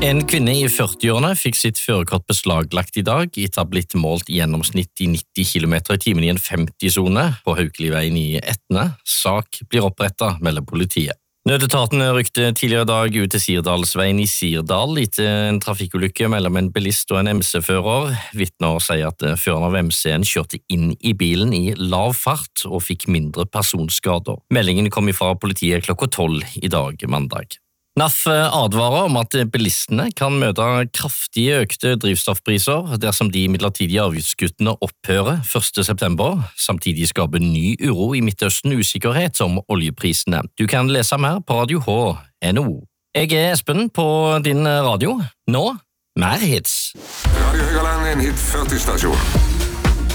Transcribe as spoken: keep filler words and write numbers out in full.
En kvinne i førtiårene fikk sitt førerkort beslaglagt i dag etter å ha blitt målt i gjennomsnitt i nitti kilometer i timen i en femti-sone på Haukeliveien i Etne. Sak blir opprettet, melder politiet. Nødetaten rykte tidligere i dag ut til Sirdalsveien i Sirdal etter en trafikkulykke mellom en bilist og en M C-fører. Vitner sier at føreren av M C-en kjørte inn i bilen i lav fart og fikk mindre personskader. Meldingen kom fra politiet klokka tolv i dag, mandag. N A F advarer om at bilistene kan møte kraftig økte drivstoffpriser dersom de midlertidige avgiftskuttene opphører første september. Samtidig skaper ny uro i Midtøsten usikkerhet om oljeprisene. Du kan lese mer på radio h punktum no. Jeg er Espen på din radio. Nå, mer hits. Radio Høgaland, en hit førti stasjon.